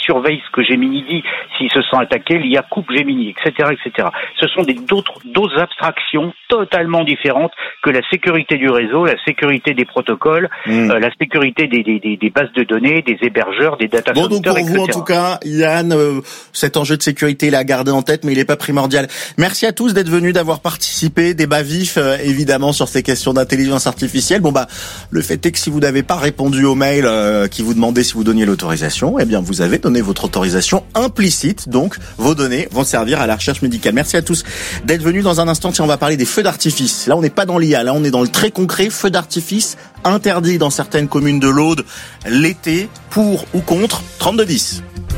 surveille ce que Gemini dit. S'il se sent attaqué, l'IA coupe Gemini, etc., etc. Ce sont d'autres abstractions totalement différentes que la sécurité du réseau, la sécurité des protocoles, la sécurité des bases de données, des hébergeurs, des data centers, donc pour etc. vous, en tout cas, Yann, cet enjeu de sécurité, il est à garder en tête, mais il n'est pas primordial. Merci à tous d'être venus, d'avoir participé. Débat vif, évidemment, sur ces questions d'intelligence artificielle. Le fait est que si vous n'avez pas répondu au mail qui vous demandait si vous donniez l'autorisation, eh bien, vous avez donné votre autorisation implicite. Donc, vos données vont servir à la recherche médicale. Merci à tous d'être venus. Dans un instant, on va parler des feux d'artifice. Là, on n'est pas dans l'IA. Là, on est dans le très concret. Feux d'artifice interdits dans certaines communes de l'Aude l'été, pour ou contre 32-10.